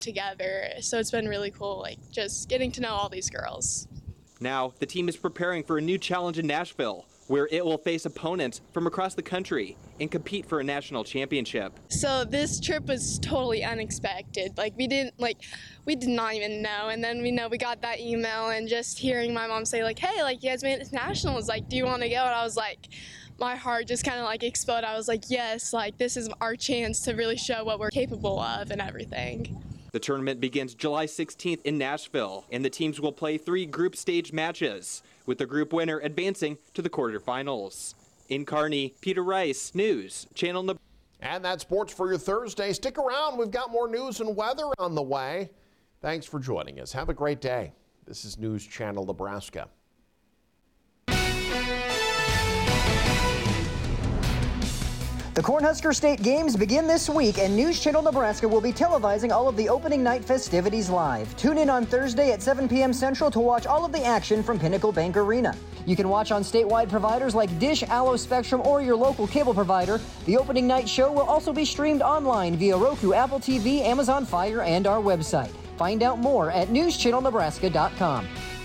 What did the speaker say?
together. So it's been really cool, like just getting to know all these girls. Now, the team is preparing for a new challenge in Nashville, where it will face opponents from across the country and compete for a national championship. So this trip was totally unexpected. We did not even know. And then we got that email, and just hearing my mom say hey, you guys made it to nationals. Do you want to go? And I was my heart just kind of exploded. I was yes, this is our chance to really show what we're capable of and everything. The tournament begins July 16th in Nashville, and the teams will play 3 group stage matches, with the group winner advancing to the quarterfinals. In Kearney, Peter Rice, News Channel Nebraska. And that's sports for your Thursday. Stick around. We've got more news and weather on the way. Thanks for joining us. Have a great day. This is News Channel Nebraska. The Cornhusker State Games begin this week, and News Channel Nebraska will be televising all of the opening night festivities live. Tune in on Thursday at 7 p.m. Central to watch all of the action from Pinnacle Bank Arena. You can watch on statewide providers like Dish, Allo, Spectrum, or your local cable provider. The opening night show will also be streamed online via Roku, Apple TV, Amazon Fire, and our website. Find out more at newschannelnebraska.com.